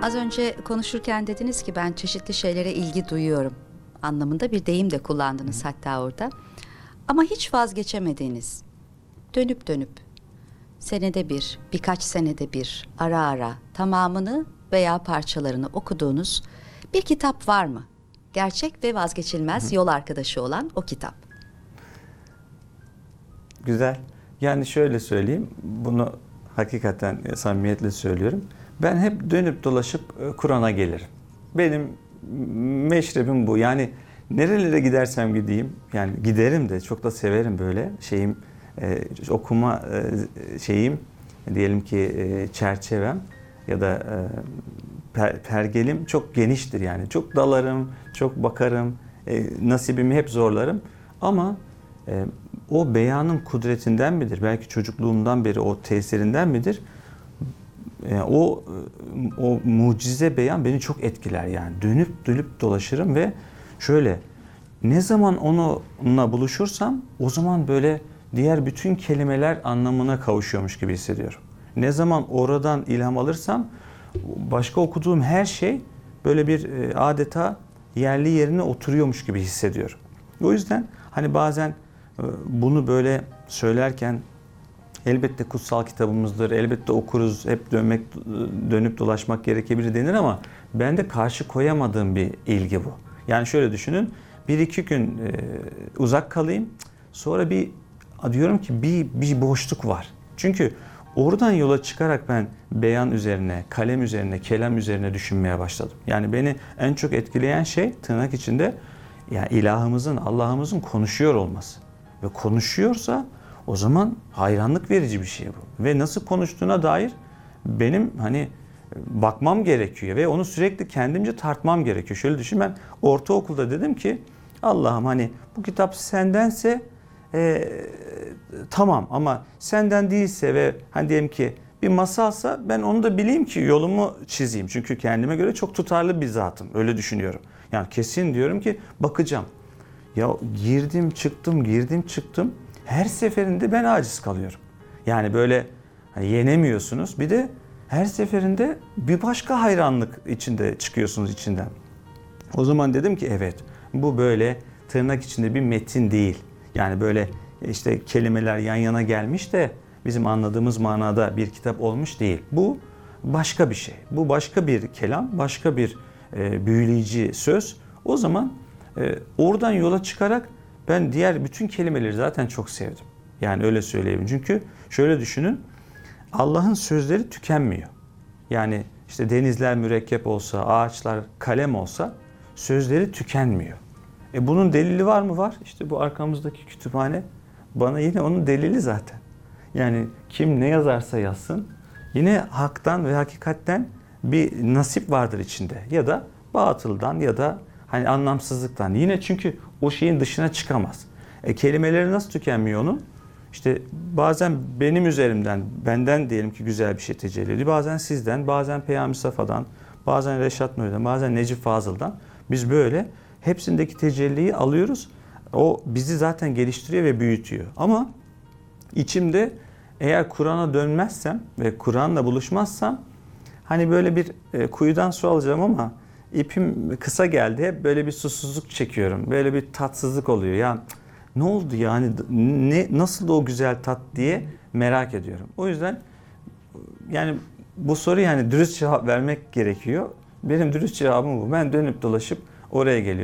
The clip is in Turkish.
Az önce konuşurken dediniz ki ben çeşitli şeylere ilgi duyuyorum anlamında bir deyim de kullandınız hatta orada. Ama hiç vazgeçemediğiniz, dönüp dönüp, senede bir, birkaç senede bir, ara ara tamamını veya parçalarını okuduğunuz bir kitap var mı? Gerçek ve vazgeçilmez yol arkadaşı olan o kitap. Güzel. Yani şöyle söyleyeyim, bunu hakikaten samimiyetle söylüyorum. Ben hep dönüp dolaşıp Kur'an'a gelirim. Benim meşrebim bu. Yani nerelere gidersem gideyim, yani giderim de çok da severim böyle şeyim, okuma şeyim, diyelim ki çerçevem ya da pergelim çok geniştir yani. Çok dalarım, çok bakarım, nasibimi hep zorlarım. Ama o beyanın kudretinden midir? Belki çocukluğumdan beri o tesirinden midir? O mucize beyan beni çok etkiler yani. Dönüp dolaşırım ve şöyle, ne zaman onunla buluşursam o zaman böyle diğer bütün kelimeler anlamına kavuşuyormuş gibi hissediyorum. Ne zaman oradan ilham alırsam başka okuduğum her şey böyle bir adeta yerli yerine oturuyormuş gibi hissediyorum. O yüzden hani bazen bunu böyle söylerken elbette kutsal kitabımızdır, elbette okuruz, hep dönüp dolaşmak gerekebilir denir ama ben de karşı koyamadığım bir ilgi bu. Yani şöyle düşünün, bir iki gün uzak kalayım, sonra diyorum ki bir boşluk var. Çünkü oradan yola çıkarak ben beyan üzerine, kalem üzerine, kelam üzerine düşünmeye başladım. Yani beni en çok etkileyen şey tırnak içinde yani ilahımızın, Allah'ımızın konuşuyor olması. Ve konuşuyorsa o zaman hayranlık verici bir şey bu. Ve nasıl konuştuğuna dair benim hani bakmam gerekiyor ve onu sürekli kendimce tartmam gerekiyor. Şöyle düşün, ben ortaokulda dedim ki Allah'ım hani bu kitap sendense tamam, ama senden değilse ve hani diyelim ki bir masalsa ben onu da bileyim ki yolumu çizeyim. Çünkü kendime göre çok tutarlı bir zatım. Öyle düşünüyorum. Yani kesin diyorum ki bakacağım. Ya girdim çıktım. Her seferinde ben aciz kalıyorum. Yani böyle hani yenemiyorsunuz. Bir de her seferinde bir başka hayranlık içinde çıkıyorsunuz içinden. O zaman dedim ki evet, bu böyle tırnak içinde bir metin değil. Yani böyle işte kelimeler yan yana gelmiş de bizim anladığımız manada bir kitap olmuş değil. Bu başka bir şey. Bu başka bir kelam, başka bir büyüleyici söz. O zaman oradan yola çıkarak ben diğer bütün kelimeleri zaten çok sevdim. Yani öyle söyleyeyim. Çünkü şöyle düşünün, Allah'ın sözleri tükenmiyor. Yani işte denizler mürekkep olsa, ağaçlar kalem olsa sözleri tükenmiyor. Bunun delili var mı? Var. İşte bu arkamızdaki kütüphane bana yine onun delili zaten. Yani kim ne yazarsa yazsın yine haktan ve hakikatten bir nasip vardır içinde. Ya da batıldan ya da hani anlamsızlıktan. Yine çünkü o şeyin dışına çıkamaz. Kelimeleri nasıl tükenmiyor onun? İşte bazen benim üzerimden, benden diyelim ki güzel bir şey tecelli ediyor. Bazen sizden, bazen Peyami Safa'dan, bazen Reşat Nuri'den, bazen Necip Fazıl'dan. Biz böyle hepsindeki tecelliyi alıyoruz. O bizi zaten geliştiriyor ve büyütüyor. Ama içimde eğer Kur'an'a dönmezsem ve Kur'an'la buluşmazsam hani böyle bir kuyudan su alacağım ama ipim kısa geldi. Hep böyle bir susuzluk çekiyorum. Böyle bir tatsızlık oluyor. Ya ne oldu yani? Nasıl da o güzel tat diye merak ediyorum. O yüzden yani bu soru yani dürüst cevap vermek gerekiyor. Benim dürüst cevabım bu. Ben dönüp dolaşıp oraya geliyorum.